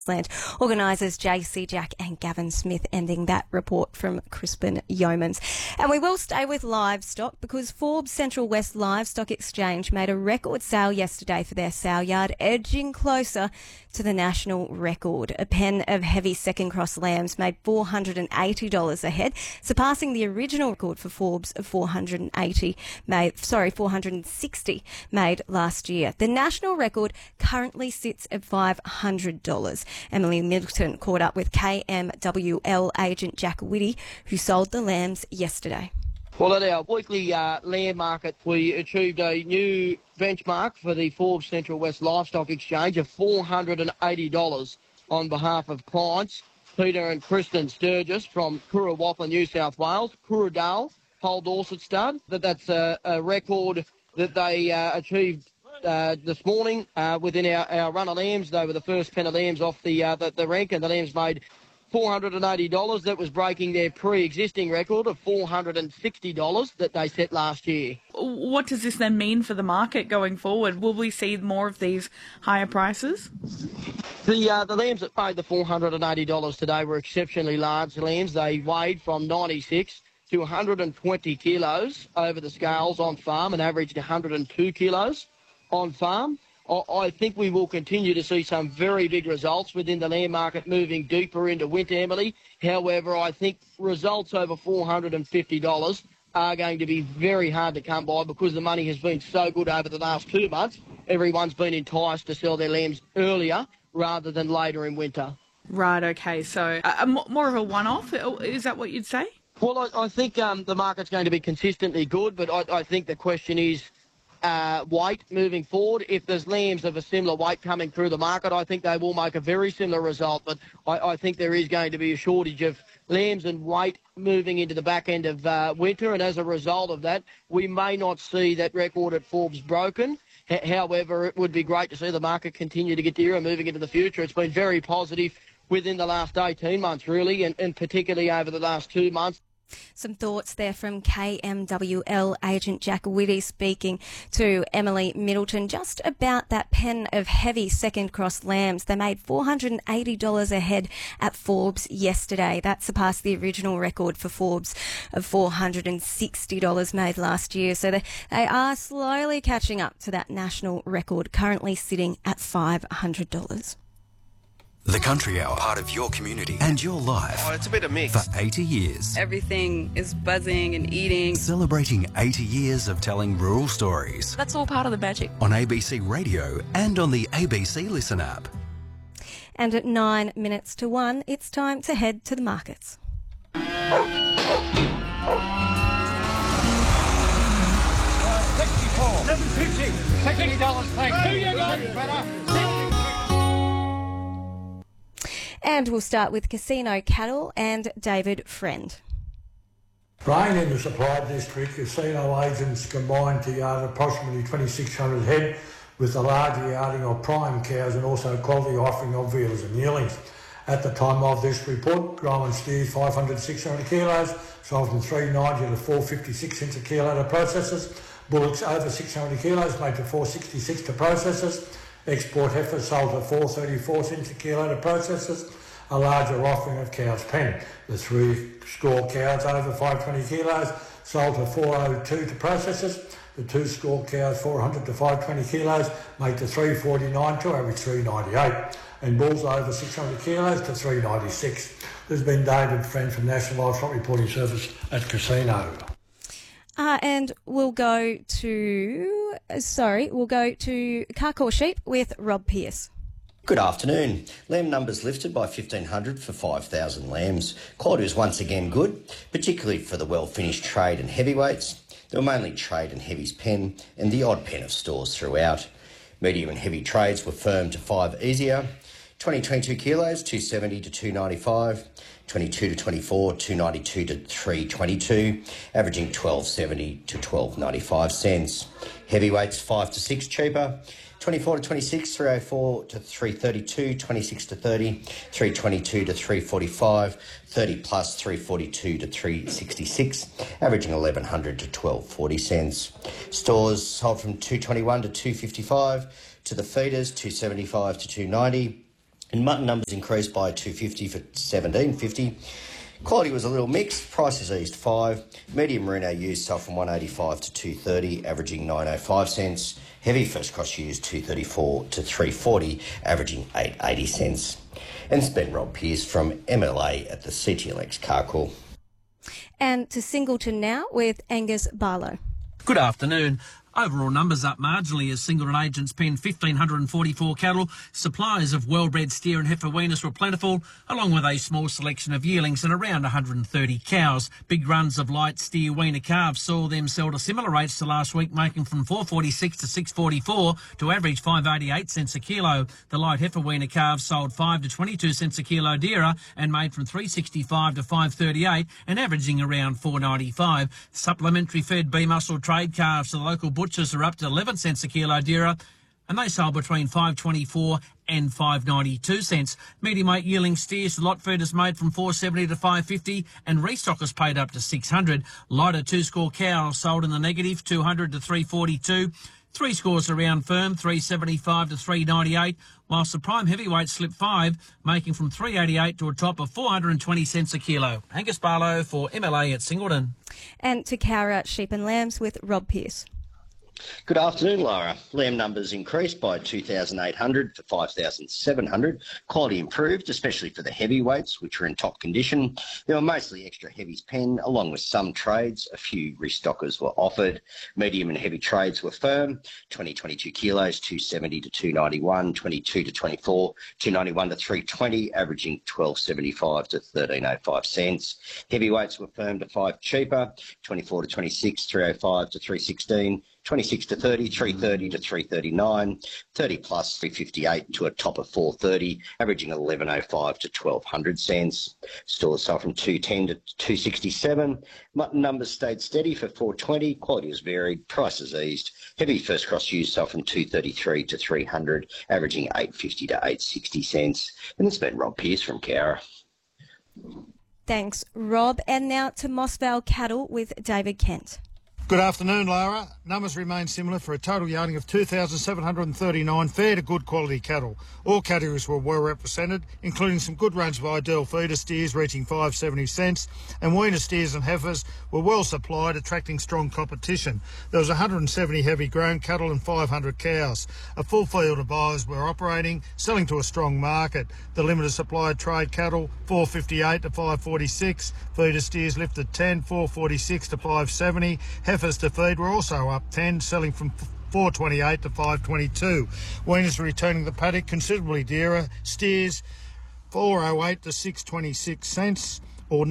Land. Organisers JC Jack and Gavin Smith ending that report from Crispin Yeomans. And we will stay with livestock because Forbes Central West Livestock Exchange made a record sale yesterday for their sale yard, edging closer to the national record. A pen of heavy second cross lambs made $480 a head, surpassing the original record for Forbes of $460 made last year. The national record currently sits at $500. Emily Middleton caught up with KMWL agent Jack Whitty, who sold the lambs yesterday. Well, at our weekly lamb market, we achieved a new benchmark for the Forbes Central West Livestock Exchange of $480 on behalf of clients Peter and Kristen Sturgis from Coorawappa, New South Wales, Cooradale, Hull Dorset Stud. That's a record that they achieved this morning within our run of lambs. They were the first pen of lambs off the rank, and the lambs made $480. That was breaking their pre-existing record of $460 that they set last year. What does this then mean for the market going forward? Will we see more of these higher prices? The lambs that paid the $480 today were exceptionally large lambs. They weighed from 96 to 120 kilos over the scales on farm and averaged 102 kilos on farm. I think we will continue to see some very big results within the lamb market moving deeper into winter, Emily. However, I think results over $450 are going to be very hard to come by because the money has been so good over the last 2 months. Everyone's been enticed to sell their lambs earlier rather than later in winter. Right, okay. So more of a one-off, is that what you'd say? Well, I think the market's going to be consistently good, but I think the question is weight moving forward. If there's lambs of a similar weight coming through the market, I think they will make a very similar result. But I think there is going to be a shortage of lambs and weight moving into the back end of winter. And as a result of that, we may not see that record at Forbes broken. However, it would be great to see the market continue to get dearer moving into the future. It's been very positive within the last 18 months, really, and particularly over the last 2 months. Some thoughts there from KMWL agent Jack Whitty speaking to Emily Middleton just about that pen of heavy second cross lambs. They made $480 a head at Forbes yesterday. That surpassed the original record for Forbes of $460 made last year. So they are slowly catching up to that national record, currently sitting at $500. The Country Hour, part of your community and your life. Oh, it's a bit of mix. For 80 years. Everything is buzzing and eating. Celebrating 80 years of telling rural stories. That's all part of the magic. On ABC Radio and on the ABC Listen app. And at 9 minutes to 1, it's time to head to the markets. $7.50. $60, thanks. Here you go, better. And we'll start with Casino Cattle and David Friend. Rain in the supply district, casino agents combined to yard approximately 2,600 head with the larger yarding of prime cows and also quality offering of veals and yearlings. At the time of this report, growing steers 500 to 600 kilos, sold from 390 to 456 cents a kilo to processors. Bullocks over 600 kilos made to 466 to processors. Export heifers sold at 434 cents a kilo to processors. A larger offering of cows pen. The 3 score cows over 520 kilos sold to 402 to processors. The 2 score cows 400 to 520 kilos make to 349 to average 398. And bulls over 600 kilos to 396. This has been David Friend from National Livestock Reporting Service at Casino. And we'll go to Carcoar Sheep with Rob Pearce. Good afternoon. Lamb numbers lifted by 1,500 for 5,000 lambs. Quality was once again good, particularly for the well-finished trade and heavyweights. There were mainly trade and heavies pen and the odd pen of stores throughout. Medium and heavy trades were firm to 5 easier. 20-22 kilos, 270 to 295. 22 to 24, 292 to 322, averaging 12.70 to 12.95 cents. Heavyweights 5 to 6 cheaper. 24 to 26, 304 to 332, 26 to 30, 322 to 345, 30 plus 342 to 366, averaging 1100 to 12.40 cents. Stores sold from 221 to 255, to the feeders 275 to 290, And mutton numbers increased by $2.50 for $17.50. Quality was a little mixed. Prices eased 5. Medium merino used sold from $1.85 to $2.30, averaging 9.05 cents. Heavy first cross used $2.34 to $3.40, averaging 8.80 cents. And it's been Rob Pearce from MLA at the CTLX Car Call. And to Singleton now with Angus Barlow. Good afternoon. Overall numbers up marginally as Singleton agents penned 1,544 cattle. Supplies of well-bred steer and heifer weaners were plentiful, along with a small selection of yearlings and around 130 cows. Big runs of light steer weaner calves saw them sell to similar rates to last week, making from $4.46 to $6.44 to average 5.88 cents a kilo. The light heifer weaner calves sold 5 to 22 cents a kilo dearer and made from $3.65 to $5.38 and averaging around $4.95. Supplementary fed B-muscle trade calves to the local butchers are up to 11 cents a kilo dearer, and they sold between $5.24 and $5.92 cents. Medium weight yearling steers to lot feeders made from $4.70 to $5.50, and restockers paid up to $600. Lighter two-score cows sold in the negative, $200 to $3.42. Three scores around firm, $3.75 to $3.98, whilst the prime heavyweight slipped 5, making from $3.88 to a top of 420 cents a kilo. Angus Barlow for MLA at Singleton. And to Cowra Sheep and Lambs with Rob Pearce. Good afternoon, Laura. Lamb numbers increased by 2,800 to 5,700. Quality improved, especially for the heavyweights, which were in top condition. There were mostly extra heavies pen, along with some trades. A few restockers were offered. Medium and heavy trades were firm. 22 kilos, 270 to 291, 22 to 24, 291 to 320, averaging 12.75 to 13.05 cents. Heavyweights were firm to 5 cheaper, 24 to 26, 305 to 316. 26 to 30, 330 to 339, 30 plus 358 to a top of 430, averaging 11.05 to 1200 cents. Stores sold from 210 to 267. Mutton numbers stayed steady for 420. Quality was varied. Prices eased. Heavy first cross used sold from 233 to 300, averaging 850 to 860 cents. And it's been Rob Pearce from Cowra. Thanks, Rob. And now to Mossvale Cattle with David Kent. Good afternoon, Lara. Numbers remain similar for a total yarding of 2,739 fair to good quality cattle. All categories were well represented, including some good runs of ideal feeder steers reaching 5.70 cents, and weaner steers and heifers were well supplied, attracting strong competition. There was 170 heavy grown cattle and 500 cows. A full field of buyers were operating, selling to a strong market. The limited supply trade cattle, 4.58 to 5.46. Feeder steers lifted 10, 4.46 to 5.70. Heifers to feed were also up 10, selling from 4.28 to 5.22. Weaners returning the paddock considerably dearer. Steers 4.08 to 6.26 cents, or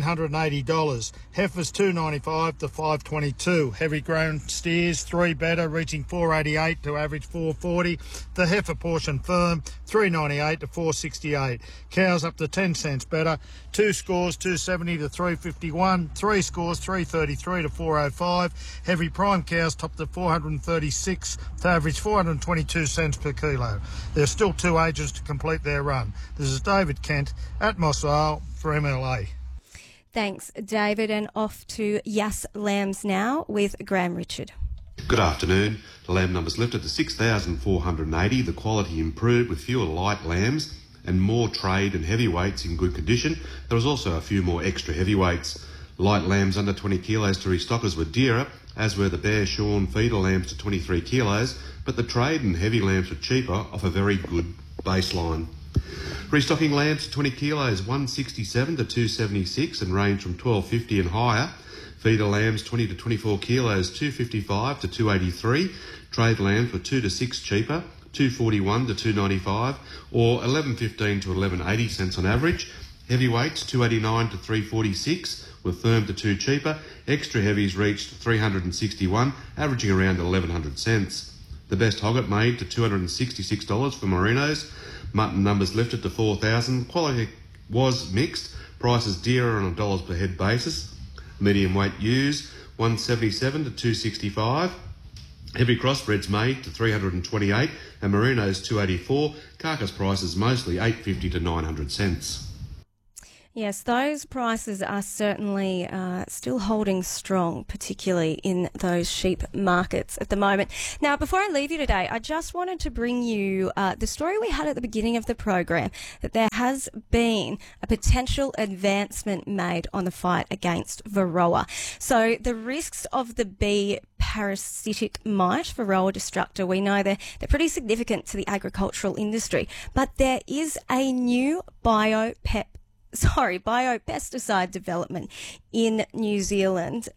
$1,980. Heifers $2.95 to $5.22. Heavy grown steers 3 better, reaching $4.88 to average $4.40. The heifer portion firm $3.98 to $4.68. Cows up to 10 cents better. 2 scores $2.70 to $3.51. 3 scores $3.33 to $4.05. Heavy prime cows topped at $436 to average 422 cents per kilo. There's still 2 agents to complete their run. This is David Kent at Mossvale for MLA. Thanks, David. And off to Yass Lambs now with Graham Richard. Good afternoon. The lamb numbers lifted to 6,480. The quality improved with fewer light lambs and more trade and heavyweights in good condition. There was also a few more extra heavyweights. Light lambs under 20 kilos to restockers were dearer, as were the bare shorn feeder lambs to 23 kilos, but the trade and heavy lambs were cheaper off a very good baseline. Restocking lambs to 20 kilos, 167 to 276 and range from 12.50 and higher. Feeder lambs 20 to 24 kilos, 255 to 283. Trade lambs were 2 to 6 cheaper, 241 to 295, or 11.15 to 11.80 cents on average. Heavyweights 289 to 346 were firm to 2 cheaper. Extra heavies reached 361, averaging around 1100 cents. The best hogget made to $266 for merinos. Mutton numbers lifted to 4,000. Quality was mixed. Prices dearer on a dollars per head basis. Medium weight ewes 177 to 265. Heavy crossbreds made to 328 and merinos 284. Carcass prices mostly 850 to 900 cents. Yes, those prices are certainly still holding strong, particularly in those sheep markets at the moment. Now, before I leave you today, I just wanted to bring you the story we had at the beginning of the program, that there has been a potential advancement made on the fight against Varroa. So the risks of the bee parasitic mite, Varroa destructor, we know they're pretty significant to the agricultural industry, but there is a new biopesticide development in New Zealand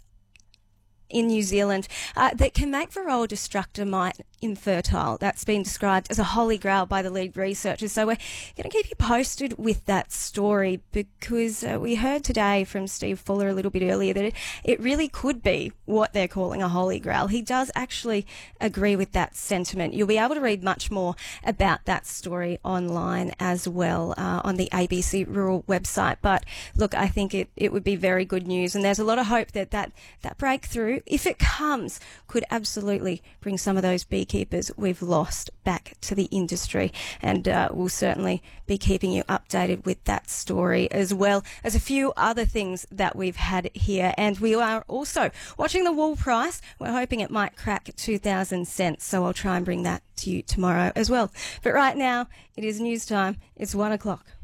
that can make Varroa destructor mite infertile. That's been described as a holy grail by the lead researchers. So we're going to keep you posted with that story, because we heard today from Steve Fuller a little bit earlier that it really could be what they're calling a holy grail. He does actually agree with that sentiment. You'll be able to read much more about that story online as well on the ABC Rural website. But look, I think it would be very good news, and there's a lot of hope that breakthrough, if it comes, could absolutely bring some of those beekeepers we've lost back to the industry. And we'll certainly be keeping you updated with that story, as well as a few other things that we've had here. And we are also watching the wool price. We're hoping it might crack 2,000 cents, so I'll try and bring that to you tomorrow as well. But right now, it is news time. It's 1 o'clock.